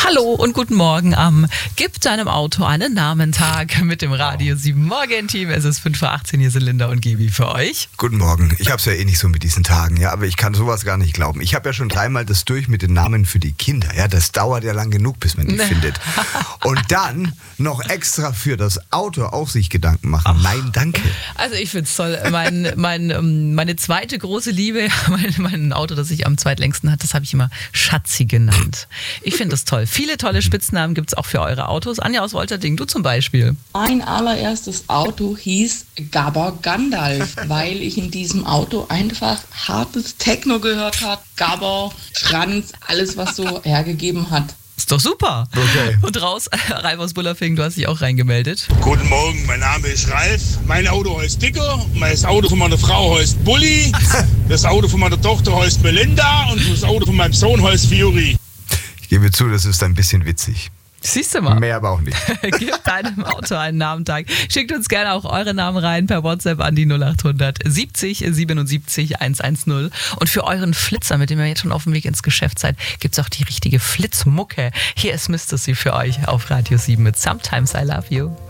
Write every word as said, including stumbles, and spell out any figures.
Hallo und guten Morgen am Gib deinem Auto einen Namentag mit dem Radio sieben Morgen-Team. Es ist fünf Uhr achtzehn, hier sind Linda und Gibi für euch. Guten Morgen. Ich hab's ja eh nicht so mit diesen Tagen, ja, aber ich kann sowas gar nicht glauben. Ich habe ja schon dreimal das durch mit den Namen für die Kinder, ja, das dauert ja lang genug, bis man die findet. Und dann noch extra für das Auto auch sich Gedanken machen. Ach. Nein, danke. Also ich find's toll. Mein, mein, meine zweite große Liebe, mein, mein Auto, das ich am zweitlängsten hat, das habe ich immer Schatzi genannt. Ich finde das toll. Viele tolle Spitznamen gibt es auch für eure Autos. Anja aus Wolterding, du zum Beispiel. Mein allererstes Auto hieß Gabber Gandalf, weil ich in diesem Auto einfach hartes Techno gehört habe. Gabber, Schranz, alles was so hergegeben hat. Ist doch super. Okay. Und raus, Ralf aus Bullerfing, du hast dich auch reingemeldet. Guten Morgen, mein Name ist Ralf. Mein Auto heißt Dicker, das Auto von meiner Frau heißt Bulli, das Auto von meiner Tochter heißt Melinda und das Auto von meinem Sohn heißt Fury. Ich gebe zu, das ist ein bisschen witzig. Siehst du mal. Mehr aber auch nicht. Gebt deinem Auto einen Namentag. Schickt uns gerne auch eure Namen rein per WhatsApp an die null acht hundert siebzig siebenundsiebzig hundertzehn. Und für euren Flitzer, mit dem ihr jetzt schon auf dem Weg ins Geschäft seid, gibt es auch die richtige Flitzmucke. Hier ist Mister Sie für euch auf Radio sieben mit Sometimes I Love You.